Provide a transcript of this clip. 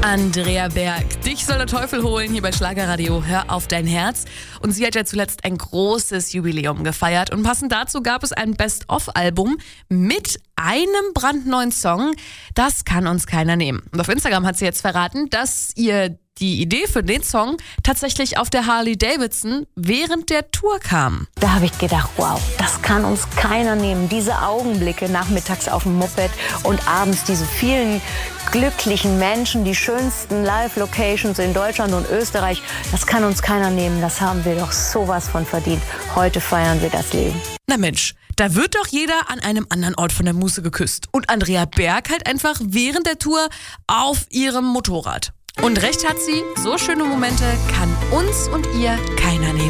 Andrea Berg, dich soll der Teufel holen hier bei Schlagerradio. Hör auf dein Herz. Und sie hat ja zuletzt ein großes Jubiläum gefeiert. Und passend dazu gab es ein Best-of-Album mit einem brandneuen Song. Das kann uns keiner nehmen. Und auf Instagram hat sie jetzt verraten, dass ihr die Idee für den Song tatsächlich auf der Harley Davidson während der Tour kam. Da habe ich gedacht, wow, das kann uns keiner nehmen. Diese Augenblicke nachmittags auf dem Moped und abends diese vielen glücklichen Menschen, die schönsten Live-Locations in Deutschland und Österreich, das kann uns keiner nehmen. Das haben wir doch sowas von verdient. Heute feiern wir das Leben. Na Mensch, da wird doch jeder an einem anderen Ort von der Muße geküsst. Und Andrea Berg halt einfach während der Tour auf ihrem Motorrad. Und recht hat sie, so schöne Momente kann uns und ihr keiner nehmen.